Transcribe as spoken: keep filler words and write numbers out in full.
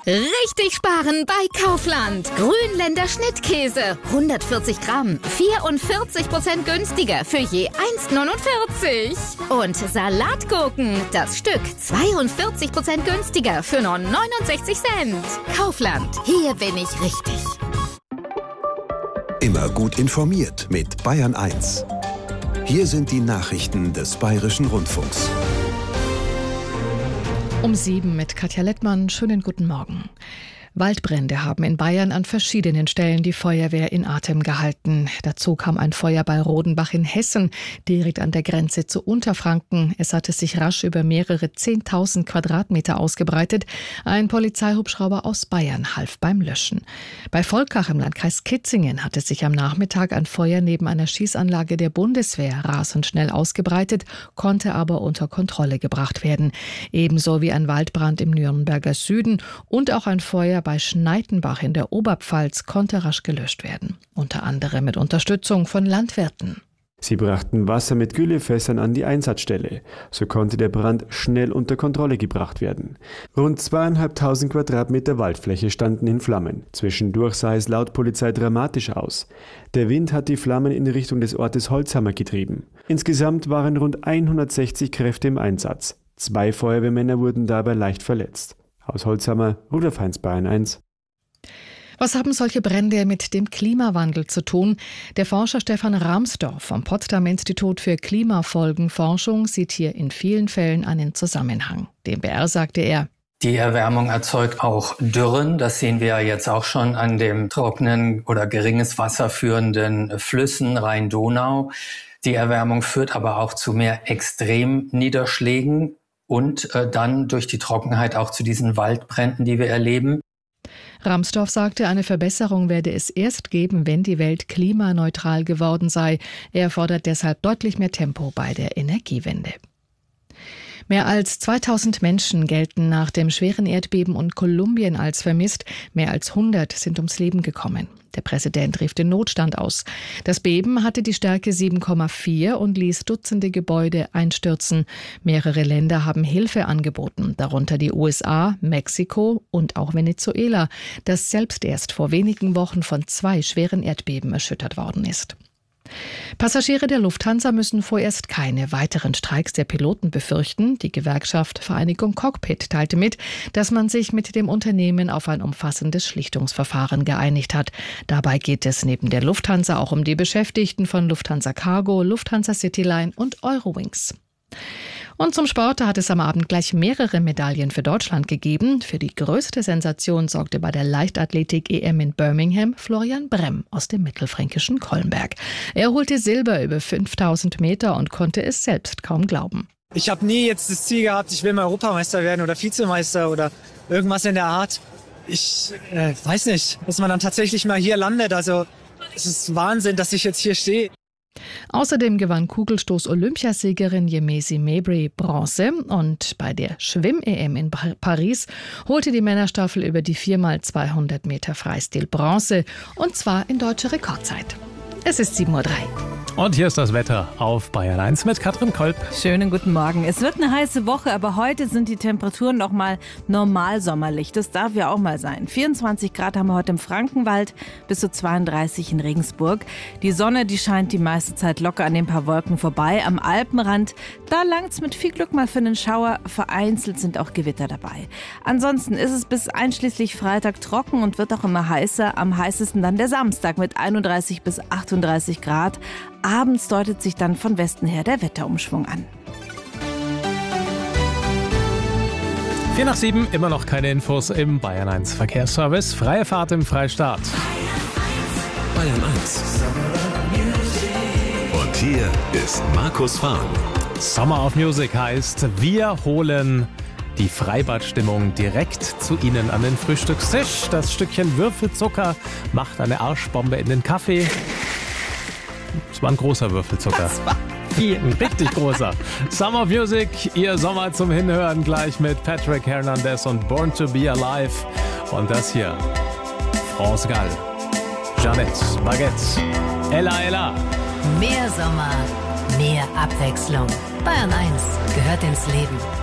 Richtig sparen bei Kaufland. Grünländer Schnittkäse. hundertvierzig Gramm. vierundvierzig Prozent günstiger für je eins Komma neunundvierzig. Und Salatgurken. Das Stück zweiundvierzig Prozent günstiger für nur neunundsechzig Cent. Kaufland. Hier bin ich richtig. Immer gut informiert mit Bayern eins. Hier sind die Nachrichten des Bayerischen Rundfunks. Um sieben mit Katja Lettmann. Schönen guten Morgen. Waldbrände haben in Bayern an verschiedenen Stellen die Feuerwehr in Atem gehalten. Dazu kam ein Feuer bei Rodenbach in Hessen, direkt an der Grenze zu Unterfranken. Es hatte sich rasch über mehrere zehntausend Quadratmeter ausgebreitet. Ein Polizeihubschrauber aus Bayern half beim Löschen. Bei Volkach im Landkreis Kitzingen hatte sich am Nachmittag ein Feuer neben einer Schießanlage der Bundeswehr rasend schnell ausgebreitet, konnte aber unter Kontrolle gebracht werden. Ebenso wie ein Waldbrand im Nürnberger Süden und auch ein Feuer bei Schneitenbach in der Oberpfalz konnte rasch gelöscht werden. Unter anderem mit Unterstützung von Landwirten. Sie brachten Wasser mit Güllefässern an die Einsatzstelle. So konnte der Brand schnell unter Kontrolle gebracht werden. Rund zweieinhalbtausend Quadratmeter Waldfläche standen in Flammen. Zwischendurch sah es laut Polizei dramatisch aus. Der Wind hat die Flammen in Richtung des Ortes Holzhammer getrieben. Insgesamt waren rund hundertsechzig Kräfte im Einsatz. Zwei Feuerwehrmänner wurden dabei leicht verletzt. Aus Holzhammer, Rudolf Heinz, Bayern eins. Was haben solche Brände mit dem Klimawandel zu tun? Der Forscher Stefan Rahmsdorf vom Potsdamer Institut für Klimafolgenforschung sieht hier in vielen Fällen einen Zusammenhang. Dem B R sagte er: Die Erwärmung erzeugt auch Dürren. Das sehen wir jetzt auch schon an dem trockenen oder geringes Wasser führenden Flüssen Rhein-Donau. Die Erwärmung führt aber auch zu mehr Extremniederschlägen. Und äh, dann durch die Trockenheit auch zu diesen Waldbränden, die wir erleben. Rahmsdorf sagte, eine Verbesserung werde es erst geben, wenn die Welt klimaneutral geworden sei. Er fordert deshalb deutlich mehr Tempo bei der Energiewende. Mehr als zweitausend Menschen gelten nach dem schweren Erdbeben in Kolumbien als vermisst. Mehr als hundert sind ums Leben gekommen. Der Präsident rief den Notstand aus. Das Beben hatte die Stärke sieben Komma vier und ließ Dutzende Gebäude einstürzen. Mehrere Länder haben Hilfe angeboten, darunter die U S A, Mexiko und auch Venezuela, das selbst erst vor wenigen Wochen von zwei schweren Erdbeben erschüttert worden ist. Passagiere der Lufthansa müssen vorerst keine weiteren Streiks der Piloten befürchten. Die Gewerkschaft Vereinigung Cockpit teilte mit, dass man sich mit dem Unternehmen auf ein umfassendes Schlichtungsverfahren geeinigt hat. Dabei geht es neben der Lufthansa auch um die Beschäftigten von Lufthansa Cargo, Lufthansa Cityline und Eurowings. Und zum Sport, da hat es am Abend gleich mehrere Medaillen für Deutschland gegeben. Für die größte Sensation sorgte bei der Leichtathletik-E M in Birmingham Florian Bremm aus dem mittelfränkischen Kolmberg. Er holte Silber über fünftausend Meter und konnte es selbst kaum glauben. Ich habe nie jetzt das Ziel gehabt, ich will mal Europameister werden oder Vizemeister oder irgendwas in der Art. Ich äh, weiß nicht, dass man dann tatsächlich mal hier landet. Also es ist Wahnsinn, dass ich jetzt hier stehe. Außerdem gewann Kugelstoß-Olympiasiegerin Yemezi Mabry Bronze und bei der Schwimm-E M in Paris holte die Männerstaffel über die vier mal zweihundert Meter Freistil Bronze und zwar in deutscher Rekordzeit. Es ist sieben Uhr drei. Und hier ist das Wetter auf Bayern eins mit Katrin Kolb. Schönen guten Morgen. Es wird eine heiße Woche, aber heute sind die Temperaturen noch mal normal sommerlich. Das darf ja auch mal sein. vierundzwanzig Grad haben wir heute im Frankenwald, bis zu zweiunddreißig in Regensburg. Die Sonne, die scheint die meiste Zeit locker an den paar Wolken vorbei. Am Alpenrand, da langt's mit viel Glück mal für einen Schauer. Vereinzelt sind auch Gewitter dabei. Ansonsten ist es bis einschließlich Freitag trocken und wird auch immer heißer. Am heißesten dann der Samstag mit einunddreißig bis achtunddreißig Grad. Abends deutet sich dann von Westen her der Wetterumschwung an. vier nach sieben, immer noch keine Infos im Bayern eins Verkehrsservice. Freie Fahrt im Freistaat. Bayern eins. Und hier ist Markus Fahren. Summer of Music heißt, wir holen die Freibadstimmung direkt zu Ihnen an den Frühstückstisch. Das Stückchen Würfelzucker macht eine Arschbombe in den Kaffee. Das war ein großer Würfelzucker. Das war viel. Ein richtig großer. Summer of Music, Ihr Sommer zum Hinhören, gleich mit Patrick Hernandez und Born to be Alive. Und das hier, France Gall, Jeanette Baguette, Ella Ella. Mehr Sommer, mehr Abwechslung. Bayern eins gehört ins Leben.